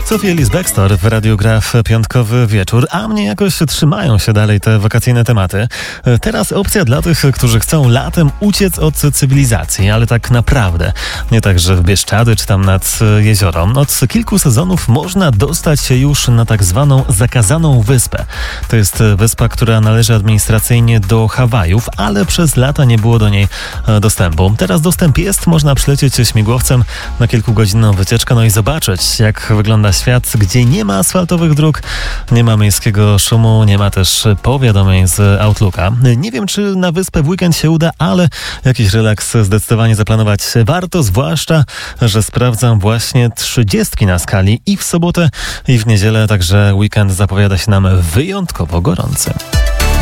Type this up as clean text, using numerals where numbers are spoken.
Sophie Ellis-Bextor w Radiu gra w piątkowy wieczór, a mnie jakoś trzymają się dalej te wakacyjne tematy. Teraz opcja dla tych, którzy chcą latem uciec od cywilizacji, ale tak naprawdę. Nie tak, że w Bieszczady czy tam nad jezioro. Od kilku sezonów można dostać się już na tak zwaną zakazaną wyspę. To jest wyspa, która należy administracyjnie do Hawajów, ale przez lata nie było do niej dostępu. Teraz dostęp jest, można przylecieć śmigłowcem na kilkugodzinną wycieczkę, no i zobaczyć, jak wygląda świat, gdzie nie ma asfaltowych dróg, nie ma miejskiego szumu, nie ma też powiadomień z Outlooka. Nie wiem, czy na wyspę w weekend się uda, ale jakiś relaks zdecydowanie zaplanować warto, zwłaszcza, że sprawdzam właśnie 30 na skali i w sobotę, i w niedzielę, także weekend zapowiada się nam wyjątkowo gorący.